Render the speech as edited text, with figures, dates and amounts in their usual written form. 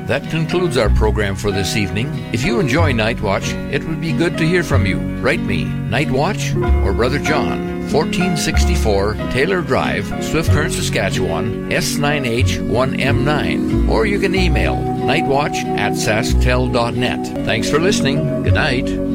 That concludes our program for this evening. If you enjoy Night Watch, it would be good to hear from you. Write me, Night Watch or Brother John, 1464 Taylor Drive, Swift Current, Saskatchewan, S9H1M9. Or you can email nightwatch@sasktel.net. Thanks for listening. Good night.